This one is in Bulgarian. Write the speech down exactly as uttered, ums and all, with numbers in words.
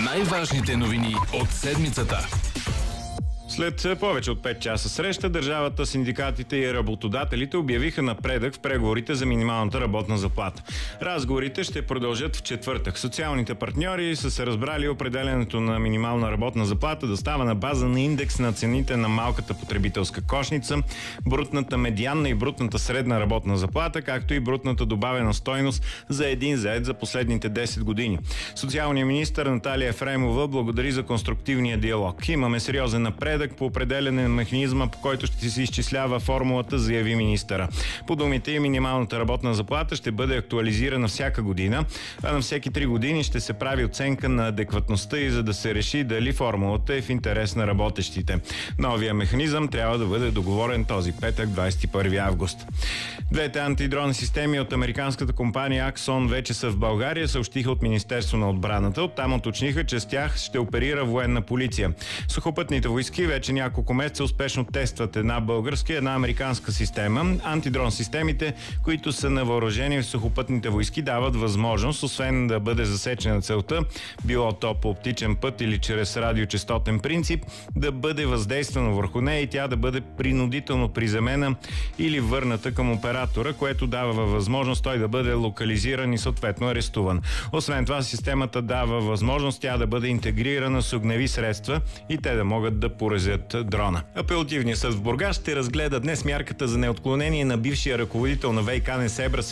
Най-важните новини от седмицата. След повече от пет часа среща, държавата, синдикатите и работодателите обявиха напредък в преговорите за минималната работна заплата. Разговорите ще продължат в четвъртък. Социалните партньори са се разбрали определенето на минимална работна заплата да става на база на индекс на цените на малката потребителска кошница, брутната медианна и брутната средна работна заплата, както и брутната добавена стойност за един зает за последните десет години. Социалният министър Наталия Ефремова благодари за конструктивния диалог. Имаме сериозен напредък по определене на механизма, по който ще се изчислява формулата, заяви министъра. По думите, минималната работна заплата ще бъде актуализирана всяка година, а на всеки три години ще се прави оценка на адекватността и за да се реши дали формулата е в интерес на работещите. Новия механизъм трябва да бъде договорен този петък, двадесет и първи август. Двете антидронни системи от американската компания Axon вече са в България, съобщиха от Министерство на отбраната. Оттам уточниха, че с тях ще оперира военна полиция. Сухопътните войски вече няколко месеца успешно тестват една българска и една американска система. Антидрон системите, които са на въоръжение в сухопътните войски, дават възможност, освен да бъде засечена целта, било то по оптичен път или чрез радиочестотен принцип, да бъде въздействано върху нея и тя да бъде принудително приземена или върната към оператора, което дава възможност той да бъде локализиран и съответно арестуван. Освен това, системата дава възможност тя да бъде интегрирана с огневи средства и те да могат да поразят дрона. Апелативният съд в Бургас ще разгледа днес мярката за неотклонение на бившия ръководител на ВиК Несебра